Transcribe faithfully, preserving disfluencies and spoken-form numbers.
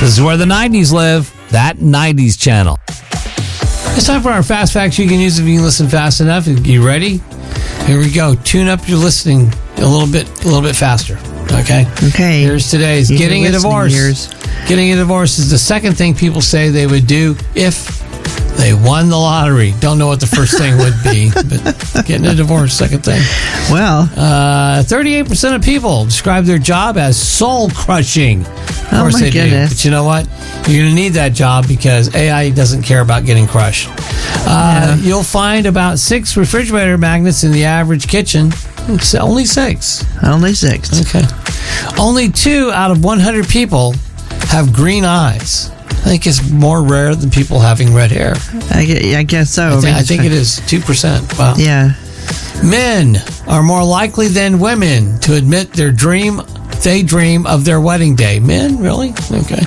This is where the nineties live. That nineties channel. It's time for our fast facts you can use if you can listen fast enough. You ready? Here we go. Tune up your listening a little bit, a little bit faster. Okay. Okay. Here's today's. Use Getting your a divorce. listening ears. Getting a divorce is the second thing people say they would do if they won the lottery. Don't know what the first thing would be, but getting a divorce, second thing. Well, Uh, thirty-eight percent of people describe their job as soul crushing. Of Oh, course my they goodness. do. But you know what? You're going to need that job because A I doesn't care about getting crushed. Uh, You'll find about six refrigerator magnets in the average kitchen. It's only six. only six. Okay. Only two out of one hundred people have green eyes. I think it's more rare than people having red hair. I, gue- I guess so. I think, mean, I think it is two percent. Wow. Yeah. Men are more likely than women to admit their dream, they dream of their wedding day. Men? Really? Okay.